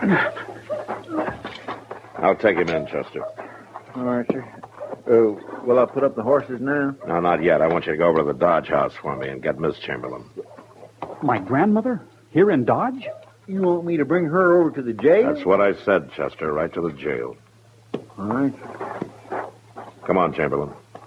I'll take him in, Chester. All right, sir. Will I put up the horses now? No, not yet. I want you to go over to the Dodge house for me and get Miss Chamberlain. My grandmother? Here in Dodge? You want me to bring her over to the jail? That's what I said, Chester. Right to the jail. All right. Come on, Chamberlain.